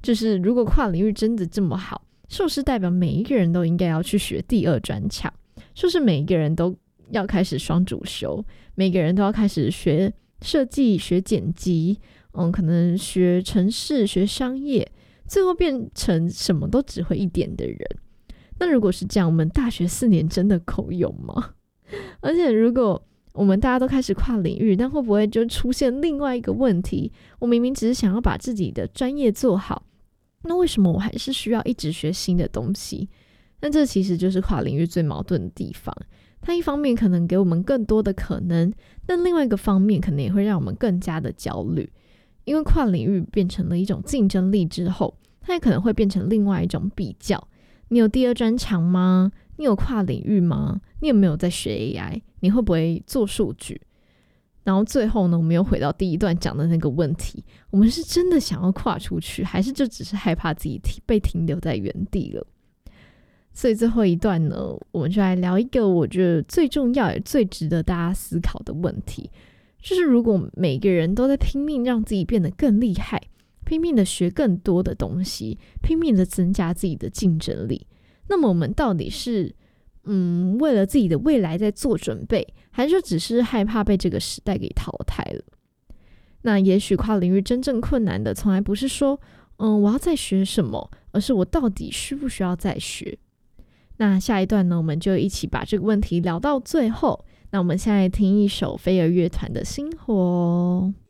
就是如果跨领域真的这么好，是不是代表每一个人都应该要去学第二专长？是不是每一个人都要开始双主修？每个人都要开始学设计、学剪辑，可能学程式、学商业，最后变成什么都只会一点的人？那如果是这样，我们大学4年真的够用吗？而且如果我们大家都开始跨领域，那会不会就出现另外一个问题？我明明只是想要把自己的专业做好，那为什么我还是需要一直学新的东西？那这其实就是跨领域最矛盾的地方。它一方面可能给我们更多的可能，但另外一个方面可能也会让我们更加的焦虑。因为跨领域变成了一种竞争力之后，它也可能会变成另外一种比较。你有第二专长吗？你有跨领域吗？你有没有在学 AI？ 你会不会做数据？然后最后呢，我们又回到第一段讲的那个问题，我们是真的想要跨出去，还是就只是害怕自己被停留在原地了？所以最后一段呢，我们就来聊一个我觉得最重要也最值得大家思考的问题，就是如果每个人都在拼命让自己变得更厉害，拼命的学更多的东西，拼命的增加自己的竞争力，那么我们到底是为了自己的未来在做准备，还是就只是害怕被这个时代给淘汰了？那也许跨领域真正困难的从来不是说我要再学什么，而是我到底需不需要再学。那下一段呢，我们就一起把这个问题聊到最后。那我们现在听一首飞儿乐团的星火。